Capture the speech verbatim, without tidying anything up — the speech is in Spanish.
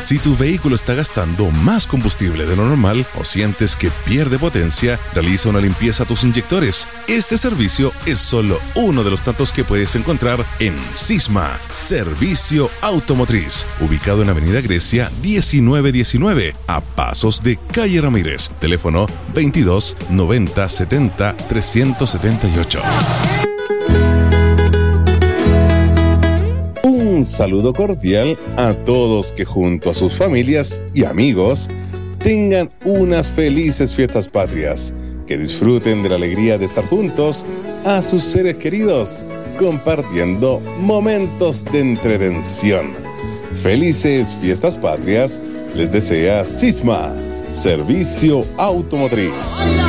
Si tu vehículo está gastando más combustible de lo normal o sientes que pierde potencia, realiza una limpieza a tus inyectores. Este servicio es solo uno de los tantos que puedes encontrar en Sisma, Servicio Automotriz, ubicado en Avenida Grecia diecinueve diecinueve, a pasos de Calle Ramírez. Teléfono veintidós noventa setenta trescientos setenta y ocho. Un saludo cordial a todos que junto a sus familias y amigos tengan unas felices fiestas patrias, que disfruten de la alegría de estar juntos a sus seres queridos, compartiendo momentos de entretención. Felices fiestas patrias les desea Sisma, Servicio Automotriz.